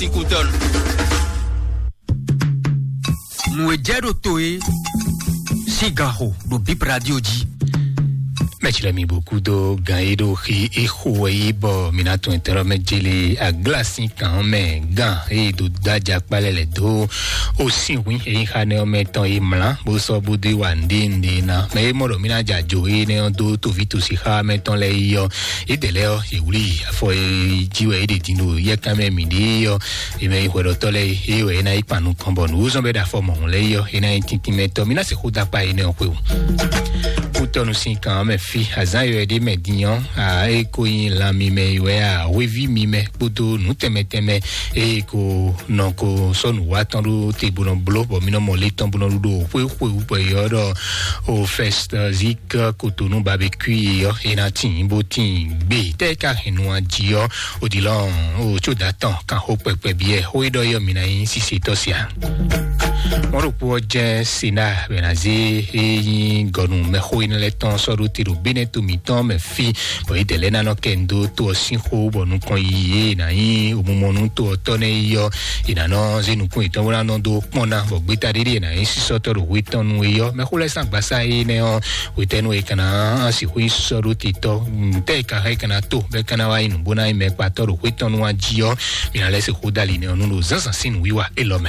Sikuton. Mouedjero Toe, Sigaho, do Bip Radio Ji. Mais tu l'as mis beaucoup de gaïdo qui est houé bo minato interomedjeli a glaci quand même gan et do daja palele do aussi oui et hane o meton e mlan bo so budi wandindi na mais moro mina jajo e ne do to vitu si ha meton le yo e de leo e uli fo e jiwe de dino ye kame midi yo e me huero tole e we na ipanu kombo no uzo be da fo mo le yo e na intimeto mina se huda pa e ne o ku utonu sin quand même fi azan yo de median a eko yin la mi me we a wevi mi me bodo nu teme e ko non ko sonu watandu te bono blo bo mino mo le ton bono do po yo do o fest zik ko tonu barbecue yo e na tin botin be te ka henu ajio o dilon o chodatan kan ho pepe bie o do yo mina yin sisi tosia moro po je sina benazi e gonu me ho in le ton so do tiro bene tu mi ton me fi bo ide le na no kendo to sin ho bo nu kon yi na yi o mo nu to ne yo ina no zinu kun to na no do pona bo gbita diri na yi so to ro witon nu yo me ho le san gbasa yi ne o witenu e kana si hu so ro ti to te ka he kana to be kana wa inu bona i me pa to ro witon nu ajio mi na le se ho dali ne onu no zansan sin wiwa elome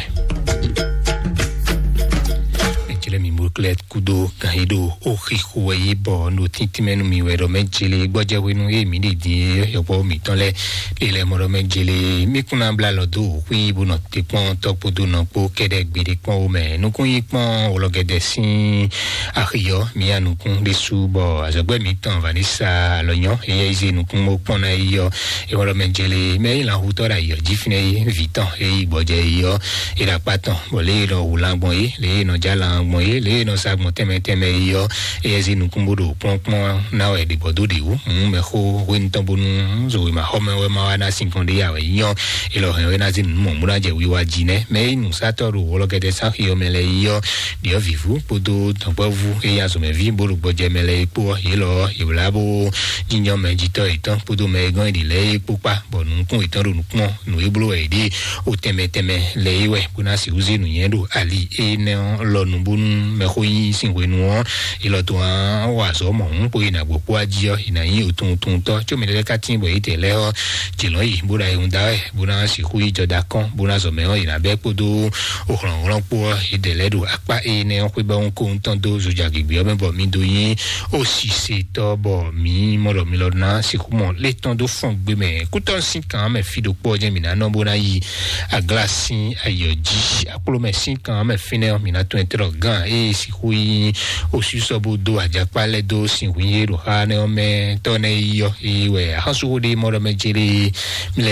le mi muklet kudo kaido o khikhwe bo no tintimenu mi wero menjele gboje wenu e mi di yo po mi ton le moro menjele mi kuna bla lodo wi bu no te pon to podo no po kede gbede pon o me no kun yi pon o logede sin ario mi anu kun de subo azogbe mi ton vanessa loyon e ize nu kun mo pon na yo e moro menjele me la hutora yo jifine vitan e gboje yo e la paton bo le lo ulangbon e le no jala le no sa mo teme yo e zinu kumbudo pon na we di bodo di u me ho win tombunu zo ma ho me we ma na 50 ya we yo e lo he na zinu mo mura je wi wa jine me nu sa to ro lo gede sa yo me le yo di o vivu podo tombo vu e ya zo me vi bo bo je me le po e lo e la bo jinyo me jito itan podo me gan di le pupa bo nu kun itan ro nu pon nu e blo e di o teme le we kuna si uzinu yendo ali e ne lo nu me khoyi singwe no ilo to wa so mo po ina gbo ajio ina yin otun to cho me le ka tin bo ite le o ti lo yi bura e unda e bura si khoyi joda kan bura so me o ina be podo o ran po ide le do apa e ne o pe ba on ko ntan do zo jagigbe o me bo mi do yin o si se to bo mi mo lo mi lo na si ku mo le ton do fon gbe me ku ton sin kan me fi do po je mi na no bona yi a glasin ayoji apolo me sin kan me fine mi na to entero gan e si hui o si sobo do ajapale do si hui ro ha ne o me to ne yo e we ha su di mo me jiri